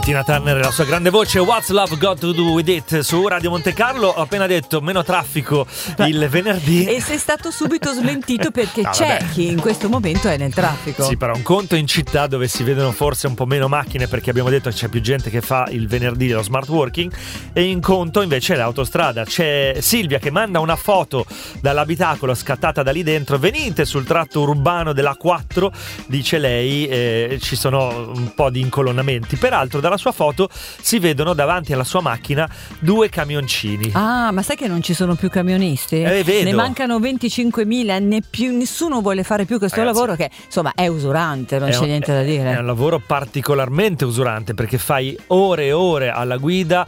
Tina Turner e la sua grande voce, What's Love Got to Do With It, su Radio Monte Carlo. Ho appena detto meno traffico il venerdì. E sei stato subito smentito perché c'è chi in questo momento è nel traffico. Sì, però un conto in città dove si vedono forse un po' meno macchine, perché abbiamo detto che c'è più gente che fa il venerdì lo smart working, e in conto invece è l'autostrada. C'è Silvia che manda una foto dall'abitacolo scattata da lì dentro. Venite sul tratto urbano della 4, dice lei, ci sono un po' di incolonnamenti. Peraltro dalla sua foto si vedono davanti alla sua macchina 2 camioncini. Ah, ma sai che non ci sono più camionisti? Vedo. Ne mancano 25.000, nessuno vuole fare più questo lavoro che insomma è usurante, non c'è niente da dire. È un lavoro particolarmente usurante perché fai ore e ore alla guida,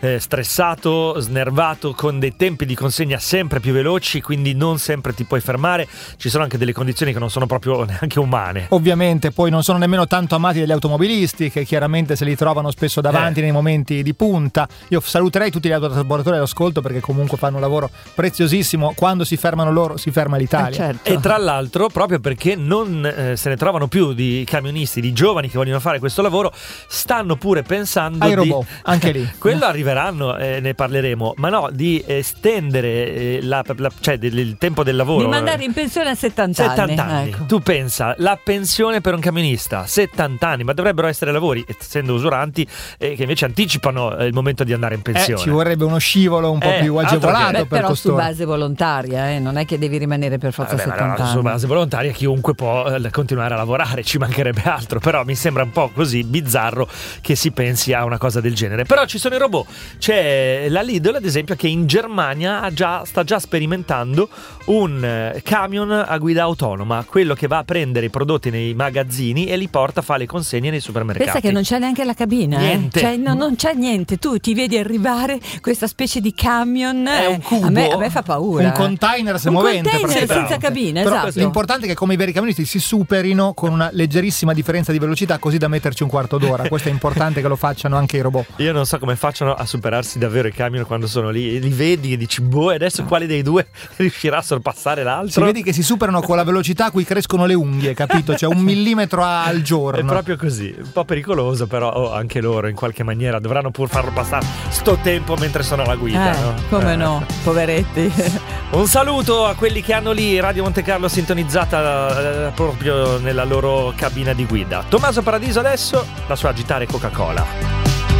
stressato, snervato, con dei tempi di consegna sempre più veloci, quindi non sempre ti puoi fermare. Ci sono anche delle condizioni che non sono proprio neanche umane. Ovviamente poi non sono nemmeno tanto amati dagli automobilisti, che chiaramente se li trovano spesso davanti nei momenti di punta. Io saluterei tutti gli autotrasportatori all'ascolto, perché comunque fanno un lavoro preziosissimo. Quando si fermano loro si ferma l'Italia. Certo. E tra l'altro, proprio perché non se ne trovano più di camionisti, di giovani che vogliono fare questo lavoro, stanno pure pensando ai robot, anche lì. Quello arriveranno, ne parleremo, ma no, di estendere cioè il tempo del lavoro. Di mandare in pensione a 70 anni. Ecco. Tu pensa, la pensione per un camionista, 70 anni, ma dovrebbero essere lavori, essendo usuranti, che invece anticipano il momento di andare in pensione. Ci vorrebbe uno scivolo un po' più agevolato per però costoro. su base volontaria, non è che devi rimanere per forza 70 anni. Su base volontaria chiunque può continuare a lavorare, ci mancherebbe altro, però mi sembra un po' così bizzarro che si pensi a una cosa del genere. Però ci sono i robot. C'è la Lidl, ad esempio, che in Germania sta già sperimentando un camion a guida autonoma, quello che va a prendere i prodotti nei magazzini e li porta, fa le consegne nei supermercati. Pensa che non c'è neanche la cabina, niente. Cioè, non c'è niente, tu ti vedi arrivare questa specie di camion, è un cubo, a me fa paura. Un container un movente, container senza cabina. Però esatto. l'importante è che come i veri camionisti si superino con una leggerissima differenza di velocità, così da metterci un quarto d'ora. Questo è importante che lo facciano anche i robot. Io non so come facciano a superarsi davvero i camion quando sono lì, li vedi e dici e adesso quale dei due riuscirà a sorpassare l'altro? Si vedi che si superano con la velocità a cui crescono le unghie, capito? Cioè 1 millimetro al giorno. È proprio così, un po' pericoloso, però anche loro in qualche maniera dovranno pur farlo passare sto tempo mentre sono alla guida, no? Come no, poveretti. Un saluto a quelli che hanno lì Radio Monte Carlo sintonizzata proprio nella loro cabina di guida. Tommaso Paradiso adesso, la sua Agitare Coca-Cola.